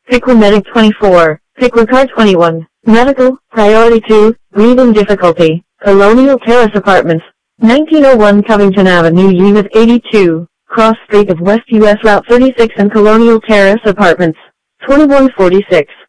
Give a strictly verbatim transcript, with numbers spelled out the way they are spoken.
Piqua Medic twenty-four, Piqua Car twenty-one, Medical, Priority two, Breathing Difficulty, Colonial Terrace Apartments, nineteen oh one Covington Avenue Unit eighty-two, Cross Street of West U S Route thirty-six and Colonial Terrace Apartments, twenty-one forty-six.